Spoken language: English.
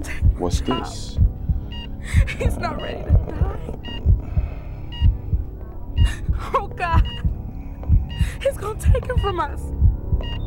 gonna take my What's child. this? He's not ready to die. Oh, God. He's gonna take it from us.